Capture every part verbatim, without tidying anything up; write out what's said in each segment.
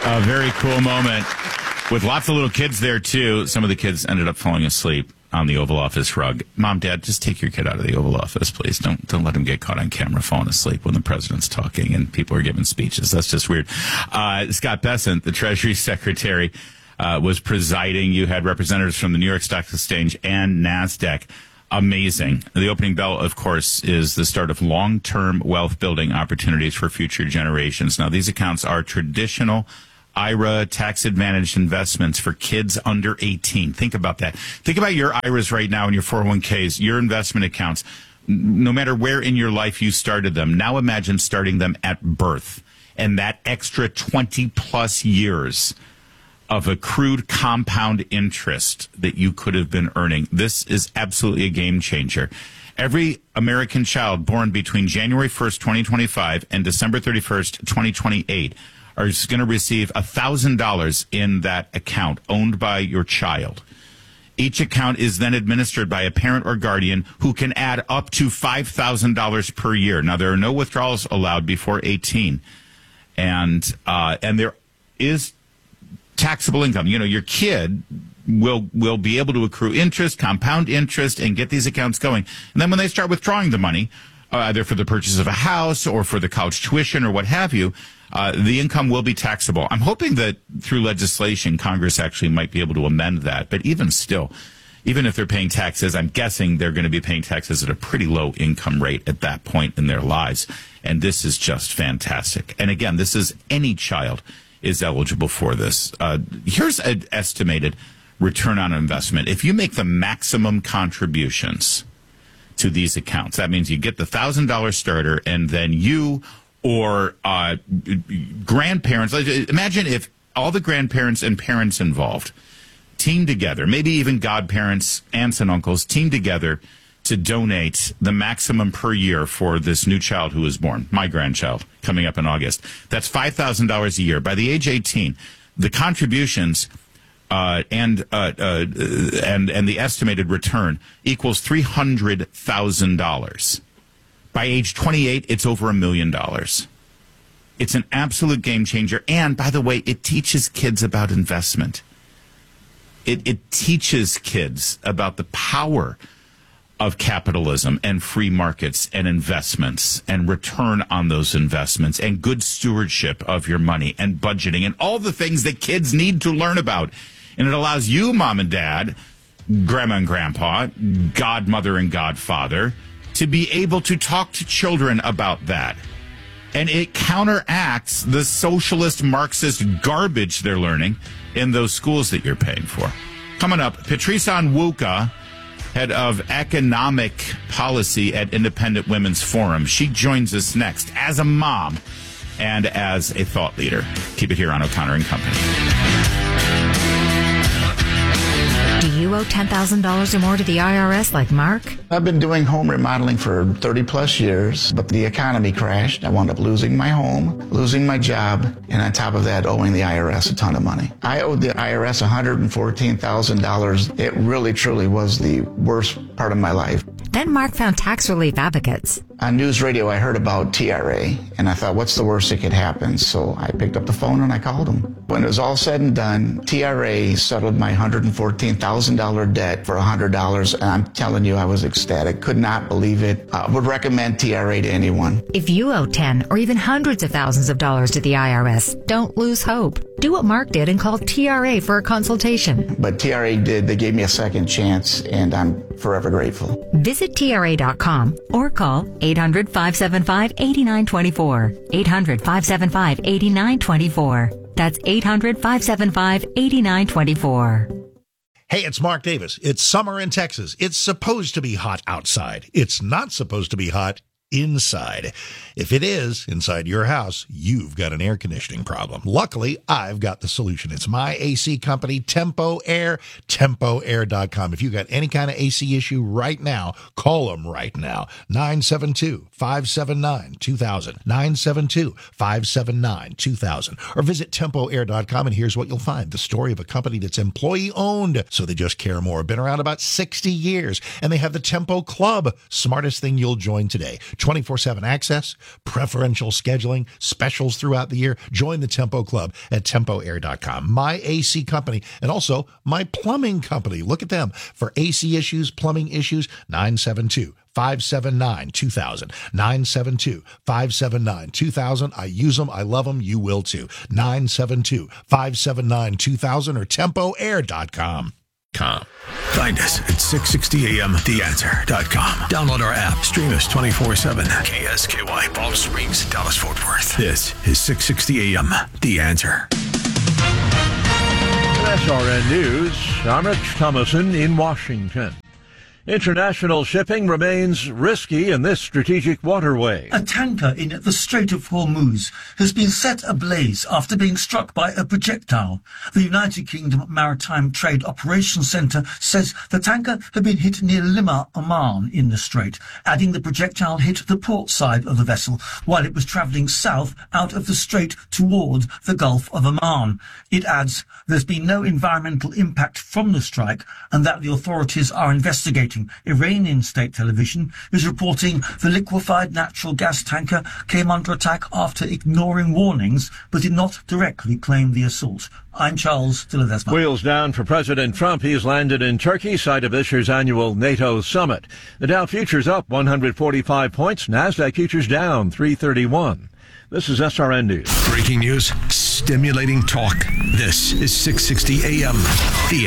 A very cool moment with lots of little kids there, too. Some of the kids ended up falling asleep on the Oval Office rug. Mom, Dad, just take your kid out of the Oval Office, please. Don't don't let him get caught on camera falling asleep when the president's talking and people are giving speeches. That's just weird. Uh, Scott Bessent, the Treasury Secretary, uh, was presiding. You had representatives from the New York Stock Exchange and NASDAQ. Amazing. The opening bell, of course, is the start of long-term wealth building opportunities for future generations. Now, these accounts are traditional I R A tax-advantaged investments for kids under eighteen. Think about that. Think about your I R As right now and your four oh one k's, your investment accounts, no matter where in your life you started them. Now imagine starting them at birth and that extra twenty-plus years of accrued compound interest that you could have been earning. This is absolutely a game changer. Every American child born between January first, twenty twenty-five and December thirty-first, twenty twenty-eight is going to receive one thousand dollars in that account owned by your child. Each account is then administered by a parent or guardian who can add up to five thousand dollars per year. Now, there are no withdrawals allowed before eighteen. And, uh, and there is taxable income. You know, your kid will will be able to accrue interest, compound interest, and get these accounts going. And then when they start withdrawing the money, uh, either for the purchase of a house or for the college tuition or what have you, uh, the income will be taxable. I'm hoping that through legislation, Congress actually might be able to amend that. But even still, even if they're paying taxes, I'm guessing they're going to be paying taxes at a pretty low income rate at that point in their lives. And this is just fantastic. And again, this is any child is eligible for this. Uh, here's an estimated return on investment. If you make the maximum contributions to these accounts, that means you get the one thousand dollars starter, and then you or uh, grandparents, imagine if all the grandparents and parents involved team together, maybe even godparents, aunts and uncles, team together to donate the maximum per year for this new child who is born, my grandchild, coming up in August. That's five thousand dollars a year. By the age eighteen, the contributions uh, and uh, uh, and and the estimated return equals three hundred thousand dollars. By age twenty-eight, it's over a million dollars. It's an absolute game changer. And, by the way, it teaches kids about investment. It, it teaches kids about the power of capitalism and free markets and investments and return on those investments and good stewardship of your money and budgeting and all the things that kids need to learn about. And it allows you, mom and dad, grandma and grandpa, godmother and godfather, to be able to talk to children about that. And it counteracts the socialist Marxist garbage they're learning in those schools that you're paying for. Coming up, Patrice Onwuka, head of economic policy at Independent Women's Forum. She joins us next as a mom and as a thought leader. Keep it here on O'Connor and Company. Do you owe ten thousand dollars or more to the I R S like Mark? I've been doing home remodeling for thirty plus years, but the economy crashed. I wound up losing my home, losing my job, and on top of that, owing the I R S a ton of money. I owed the I R S one hundred fourteen thousand dollars. It really, truly was the worst part of my life. Then Mark found tax relief advocates. On news radio, I heard about T R A, and I thought, what's the worst that could happen? So I picked up the phone and I called them. When it was all said and done, T R A settled my one hundred fourteen thousand dollars debt for one hundred dollars, and I'm telling you, I was ecstatic. Could not believe it. I would recommend T R A to anyone. If you owe ten or even hundreds of thousands of dollars to the I R S, don't lose hope. Do what Mark did and call T R A for a consultation. But T R A did. They gave me a second chance, and I'm forever grateful. Visit T R A dot com or call eight hundred, five seven five, eight nine two four. eight hundred, five seven five, eight nine two four. That's eight hundred, five seven five, eight nine two four. Hey, it's Mark Davis. It's summer in Texas. It's supposed to be hot outside. It's not supposed to be hot inside. If it is inside your house, you've got an air conditioning problem. Luckily, I've got the solution. It's my A C company, Tempo Air, tempo air dot com. If you've got any kind of A C issue right now, call them right now. nine seven two, five seven nine, two thousand. nine seven two, five seven nine, two thousand. Or visit tempo air dot com, and here's what you'll find. The story of a company that's employee-owned, so they just care more. Been around about sixty years, and they have the Tempo Club. Smartest thing you'll join today. twenty-four seven access, preferential scheduling, specials throughout the year. Join the Tempo Club at tempo air dot com. My A C company, and also my plumbing company. Look at them for A C issues, plumbing issues, nine seven two, five seven nine, two thousand. nine seven two, five seven nine, two thousand. I use them. I love them. You will too. nine seven two, five seven nine, two thousand or tempo air dot com. Com. Find us at six sixty a m the answer dot com. Download our app. Stream us twenty-four seven. K S K Y, Palm Springs, Dallas, Fort Worth. This is six sixty a m The Answer. S R N News, I'm Rich Thomason in Washington. International shipping remains risky in this strategic waterway. A tanker in the Strait of Hormuz has been set ablaze after being struck by a projectile. The United Kingdom Maritime Trade Operations Centre says the tanker had been hit near Lima, Oman in the strait, adding the projectile hit the port side of the vessel while it was travelling south out of the strait toward the Gulf of Oman. It adds there's been no environmental impact from the strike and that the authorities are investigating. Iranian state television is reporting the liquefied natural gas tanker came under attack after ignoring warnings, but did not directly claim the assault. I'm Charles Tilledesma. Wheels down for President Trump. He's landed in Turkey, site of this year's annual NATO summit. The Dow futures up one hundred forty-five points. NASDAQ futures down three thirty-one. This is S R N News. Breaking news, stimulating talk. This is six sixty a m The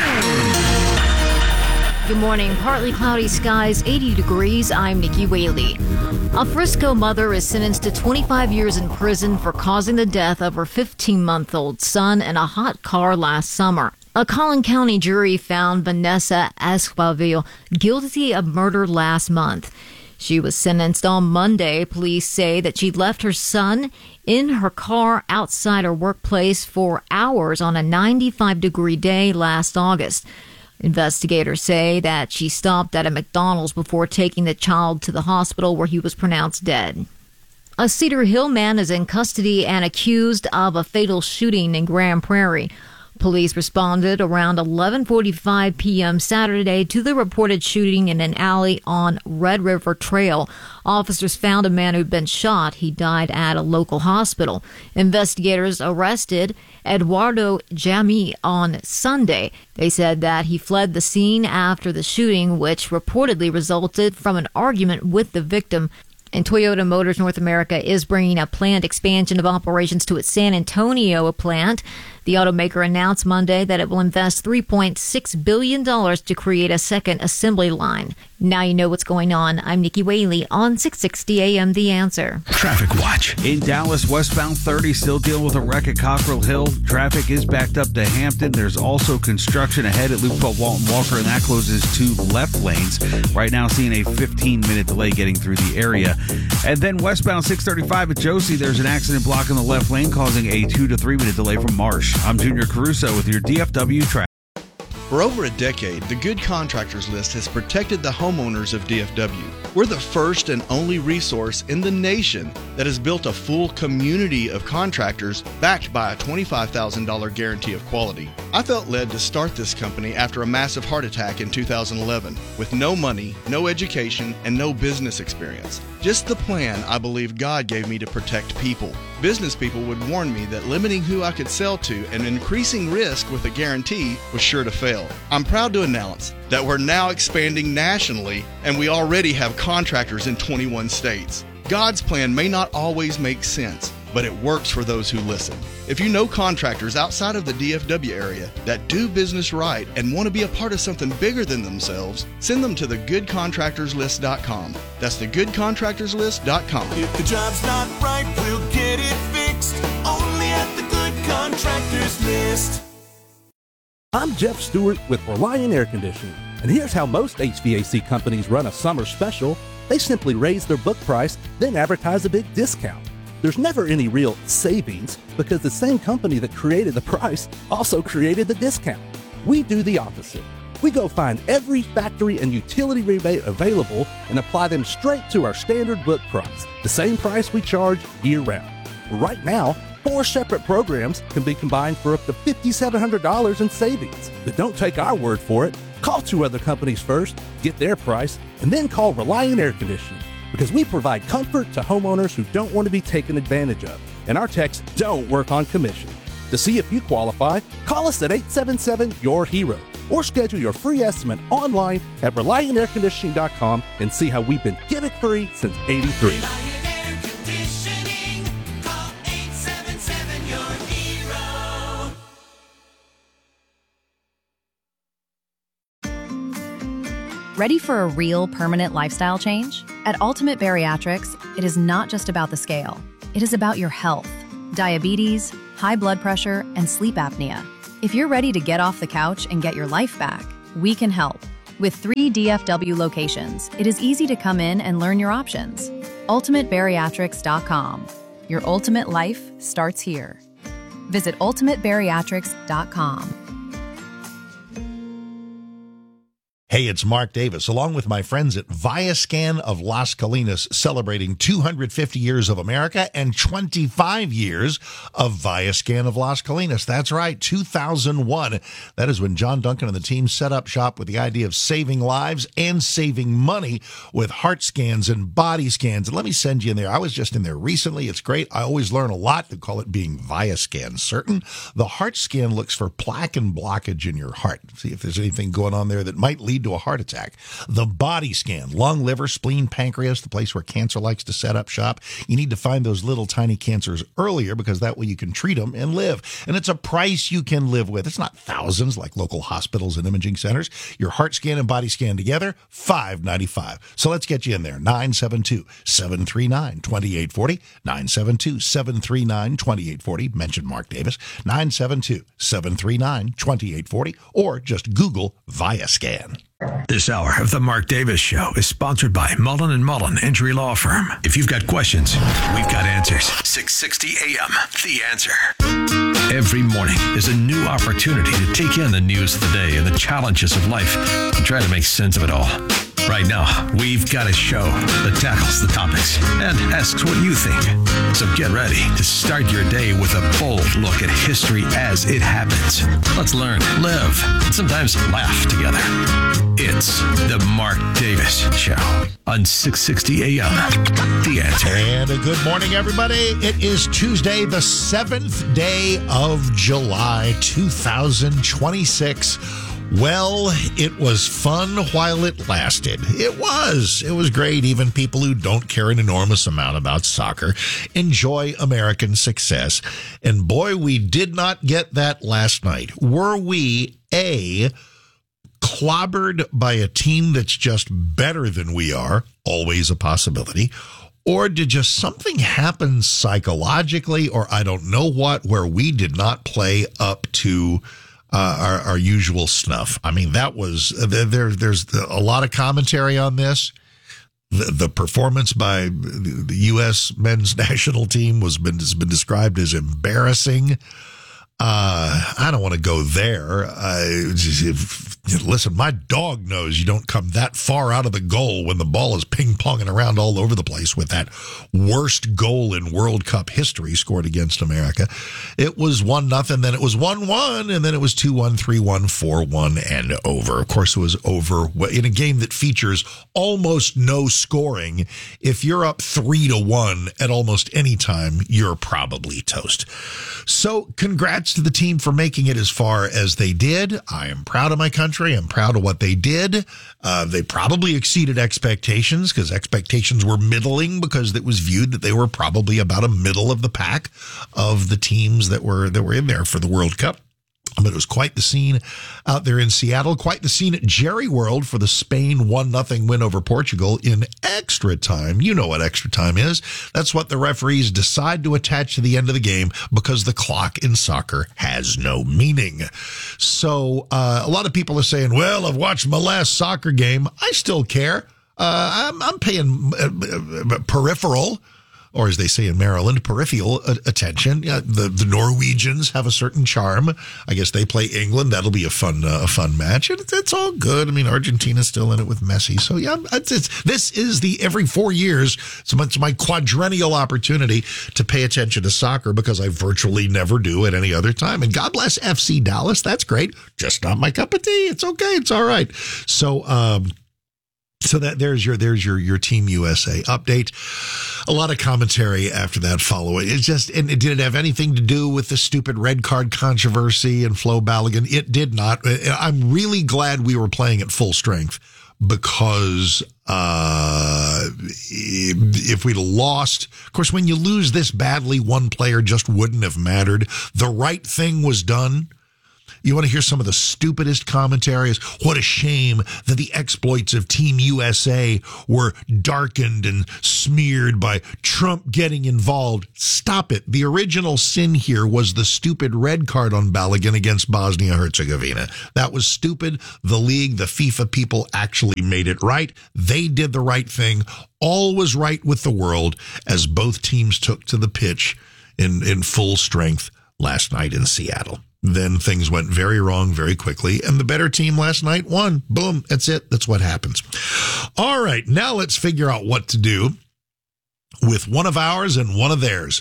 Answer. Good morning. Partly cloudy skies, eighty degrees. I'm Nikki Whaley. A Frisco mother is sentenced to twenty-five years in prison for causing the death of her fifteen-month-old son in a hot car last summer. A Collin County jury found Vanessa Esquivel guilty of murder last month. She was sentenced on Monday. Police say that she left her son in her car outside her workplace for hours on a ninety-five degree day last August. Investigators say that she stopped at a McDonald's before taking the child to the hospital where he was pronounced dead. A Cedar Hill man is in custody and accused of a fatal shooting in Grand Prairie. Police responded around eleven forty-five p.m. Saturday to the reported shooting in an alley on Red River Trail. Officers found a man who'd been shot. He died at a local hospital. Investigators arrested Eduardo Jami on Sunday. They said that he fled the scene after the shooting, which reportedly resulted from an argument with the victim. And Toyota Motors North America is bringing a planned expansion of operations to its San Antonio plant. The automaker announced Monday that it will invest three point six billion dollars to create a second assembly line. Now you know what's going on. I'm Nikki Whaley on six sixty A M The Answer. Traffic Watch. In Dallas, westbound thirty still dealing with a wreck at Cockrell Hill. Traffic is backed up to Hampton. There's also construction ahead at Loop twelve Walton Walker, and that closes two left lanes. Right now seeing a fifteen-minute delay getting through the area. And then westbound six thirty-five at Josie, there's an accident blocking the left lane causing a two to three minute delay from Marsh. I'm Junior Caruso with your D F W traffic. For over a decade, the Good Contractors List has protected the homeowners of D F W. We're the first and only resource in the nation that has built a full community of contractors backed by a twenty-five thousand dollars guarantee of quality. I felt led to start this company after a massive heart attack in two thousand eleven with no money, no education, and no business experience. Just the plan I believe God gave me to protect people. Business people would warn me that limiting who I could sell to and increasing risk with a guarantee was sure to fail. I'm proud to announce that we're now expanding nationally, and we already have contractors in twenty-one states. God's plan may not always make sense, but it works for those who listen. If you know contractors outside of the D F W area that do business right and want to be a part of something bigger than themselves, send them to the good contractors list dot com. That's the good contractors list dot com. If the job's not right, we'll get it fixed. Only at the Good Contractors List. I'm Jeff Stewart with Reliant Air Conditioning, and here's how most H V A C companies run a summer special. They simply raise their book price, then advertise a big discount. There's never any real savings because the same company that created the price also created the discount. We do the opposite. We go find every factory and utility rebate available and apply them straight to our standard book price, the same price we charge year-round. Right now, four separate programs can be combined for up to five thousand seven hundred dollars in savings. But don't take our word for it. Call two other companies first, get their price, and then call Reliant Air Conditioning. because we provide comfort to homeowners who don't want to be taken advantage of, and our techs don't work on commission. To see if you qualify, call us at eight seven seven, Y O U R hero or schedule your free estimate online at reliant air conditioning dot com and see how we've been gimmick-free since eighty-three. Ready for a real permanent lifestyle change? At Ultimate Bariatrics, it is not just about the scale. It is about your health, diabetes, high blood pressure, and sleep apnea. If you're ready to get off the couch and get your life back, we can help. With three D F W locations, it is easy to come in and learn your options. ultimate bariatrics dot com. Your ultimate life starts here. Visit ultimate bariatrics dot com. Hey, it's Mark Davis, along with my friends at Viascan of Las Colinas, celebrating two hundred fifty years of America and twenty-five years of Viascan of Las Colinas. That's right, two thousand one. That is when John Duncan and the team set up shop with the idea of saving lives and saving money with heart scans and body scans. And let me send you in there. I was just in there recently. It's great. I always learn a lot. They call it being Viascan certain. The heart scan looks for plaque and blockage in your heart. See if there's anything going on there that might lead to a heart attack. The body scan, lung, liver, spleen, pancreas, the place where cancer likes to set up shop. You need to find those little tiny cancers earlier because that way you can treat them and live. And it's a price you can live with. It's not thousands like local hospitals and imaging centers. Your heart scan and body scan together, five ninety-five. So let's get you in there. nine seven two, seven three nine, two eight four zero. nine seven two, seven three nine, two eight four zero. Mention Mark Davis. nine seven two, seven three nine, two eight four zero. Or just Google Viascan. This hour of the Mark Davis Show is sponsored by Mullen and Mullen Injury Law Firm. If you've got questions, we've got answers. six sixty A M, The Answer. Every morning is a new opportunity to take in the news of the day and the challenges of life and try to make sense of it all. Right now, we've got a show that tackles the topics and asks what you think. So get ready to start your day with a bold look at history as it happens. Let's learn, live, and sometimes laugh together. It's the Mark Davis Show on six sixty A M. The Answer. And a good morning, everybody. It is Tuesday, the seventh day of July, two thousand twenty-six. Well, it was fun while it lasted. It was. It was great. Even people who don't care an enormous amount about soccer enjoy American success. And boy, we did not get that last night. Were we, A, clobbered by a team that's just better than we are, always a possibility, or did just something happen psychologically, or I don't know what, where we did not play up to Uh, our, our usual snuff? I mean, that was there. There's a lot of commentary on this. The, the performance by the U S men's national team was been has been described as embarrassing. Uh, I don't want to go there. Uh, if, listen, my dog knows you don't come that far out of the goal when the ball is ping-ponging around all over the place with that worst goal in World Cup history scored against America. It was one nothing, then it was one one, and then it was two one, three one, four one, and over. Of course, it was over in a game that features almost no scoring. If you're up three to one at almost any time, you're probably toast. So congrats to the team for making it as far as they did. I am proud of my country. I'm proud of what they did. Uh, they probably exceeded expectations because expectations were middling because it was viewed that they were probably about a middle of the pack of the teams that were that were in there for the World Cup. But it was quite the scene out there in Seattle, quite the scene at Jerry World for the Spain one nothing win over Portugal in extra time. You know what extra time is. That's what the referees decide to attach to the end of the game because the clock in soccer has no meaning. So uh, a lot of people are saying, well, I've watched my last soccer game. I still care. Uh, I'm, I'm paying uh, peripheral, or as they say in Maryland, peripheral attention. Yeah, the, the Norwegians have a certain charm. I guess they play England. That'll be a fun uh, a fun match. And it's, it's all good. I mean, Argentina's still in it with Messi. So, yeah, it's, it's, this is the every four years, so it's my quadrennial opportunity to pay attention to soccer because I virtually never do at any other time. And God bless F C Dallas. That's great. Just not my cup of tea. It's okay. It's all right. So, um, So that there's your there's your your Team U S A update. A lot of commentary after that following. It just and it did it have anything to do with the stupid red card controversy and Flo Balogun? It did not. I'm really glad we were playing at full strength because uh, if we'd lost, of course, when you lose this badly, one player just wouldn't have mattered. The right thing was done. You want to hear some of the stupidest commentaries? What a shame that the exploits of Team U S A were darkened and smeared by Trump getting involved. Stop it. The original sin here was the stupid red card on Balogun against Bosnia-Herzegovina. That was stupid. The league, the FIFA people actually made it right. They did the right thing. All was right with the world as both teams took to the pitch in, in full strength last night in Seattle. Then things went very wrong very quickly, and the better team last night won. Boom, that's it. That's what happens. All right, now let's figure out what to do with one of ours and one of theirs.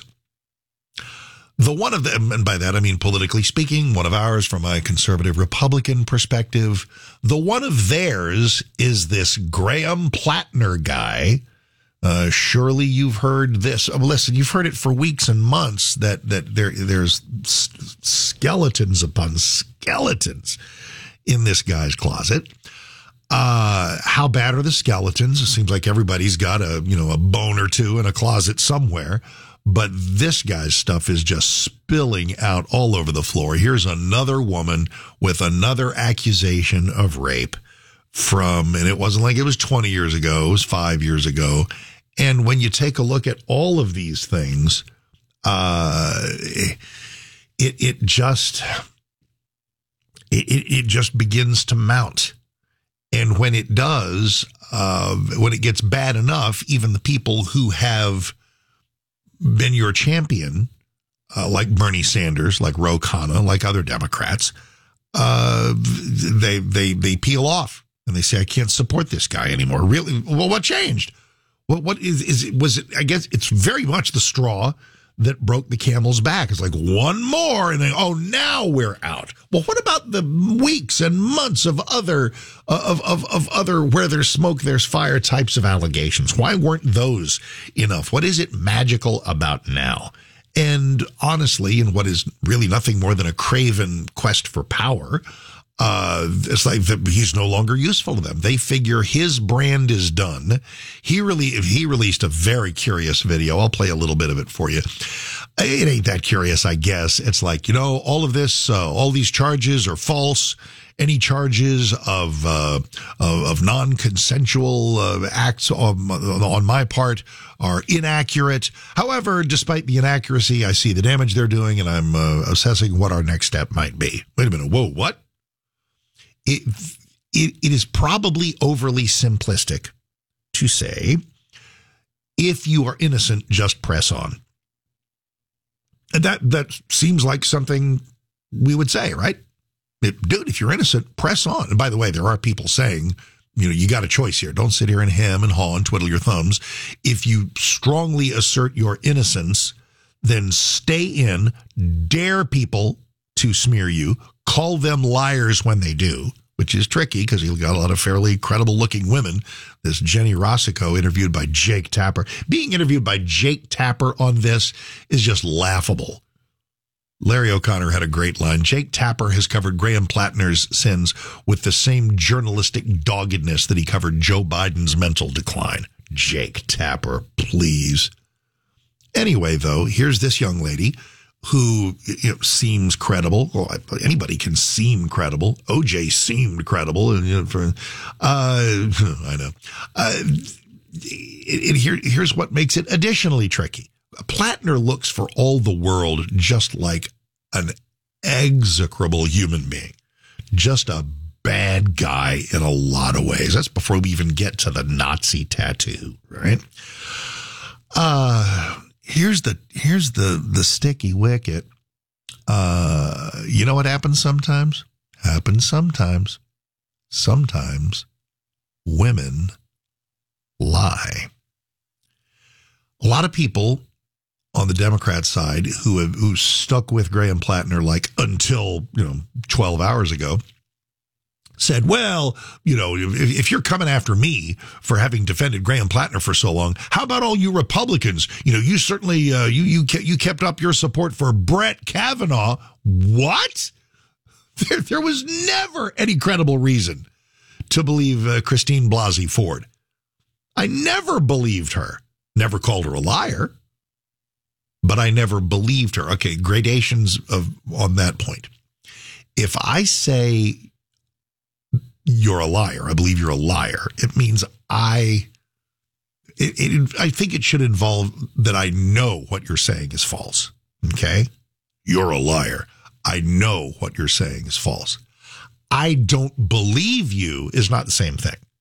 The one of them, and by that I mean politically speaking, one of ours from a conservative Republican perspective. The one of theirs is this Graham Plattner guy. Uh, surely you've heard this. Oh, listen, you've heard it for weeks and months that, that there, there's s- skeletons upon skeletons in this guy's closet. Uh, how bad are the skeletons? It seems like everybody's got a, you know, a bone or two in a closet somewhere, but this guy's stuff is just spilling out all over the floor. Here's another woman with another accusation of rape from, and it wasn't like it was twenty years ago, it was five years ago. And when you take a look at all of these things, uh, it, it just, it, it just begins to mount. And when it does, uh, when it gets bad enough, even the people who have been your champion, uh, like Bernie Sanders, like Ro Khanna, like other Democrats, uh, they, they, they peel off and they say, I can't support this guy anymore. Really? Well, what changed? What what is is it? Was it? I guess it's very much the straw that broke the camel's back. It's like one more, and then oh, now we're out. Well, what about the weeks and months of other of of of other where there's smoke, there's fire types of allegations? Why weren't those enough? What is it magical about now? And honestly, in what is really nothing more than a craven quest for power, Uh, it's like the, he's no longer useful to them. They figure his brand is done. He really, he released a very curious video. I'll play a little bit of it for you. It ain't that curious, I guess. It's like, you know, all of this, uh, all these charges are false. Any charges of, uh, of, of non-consensual uh, acts on, on my part are inaccurate. However, despite the inaccuracy, I see the damage they're doing, and I'm uh, assessing what our next step might be. Wait a minute. Whoa, what? It, it it is probably overly simplistic to say, if you are innocent, just press on. And that that seems like something we would say, right? It, dude, if you're innocent, press on. And by the way, there are people saying, you know, you got a choice here. Don't sit here and hem and haw and twiddle your thumbs. If you strongly assert your innocence, then stay in, dare people to smear you, call them liars when they do, which is tricky because you've got a lot of fairly credible looking women. This Jenny Rossico interviewed by Jake Tapper. Being interviewed by Jake Tapper on this is just laughable. Larry O'Connor had a great line. Jake Tapper has covered Graham Plattner's sins with the same journalistic doggedness that he covered Joe Biden's mental decline. Jake Tapper, please. Anyway, though, here's this young lady who, you know, seems credible. Well, anybody can seem credible. O J seemed credible. And, you know, for, uh, I know. Uh, it, it, here, here's what makes it additionally tricky. Plattner looks for all the world just like an execrable human being. Just a bad guy in a lot of ways. That's before we even get to the Nazi tattoo, right? Uh, here's the here's the the sticky wicket. Uh, you know what happens sometimes? Happens sometimes. Sometimes women lie. A lot of people on the Democrat side who have who stuck with Graham Plattner like until, you know, twelve hours ago, said, well, you know, if, if you're coming after me for having defended Graham Plattner for so long, how about all you Republicans? You know, you certainly, uh, you, you, you kept up your support for Brett Kavanaugh. What? There, there was never any credible reason to believe uh, Christine Blasey Ford. I never believed her. Never called her a liar, but I never believed her. Okay, gradations of on that point. If I say you're a liar, I believe you're a liar, it means I it, it, I think it should involve that I know what you're saying is false. Okay? You're a liar. I know what you're saying is false. I don't believe you is not the same thing.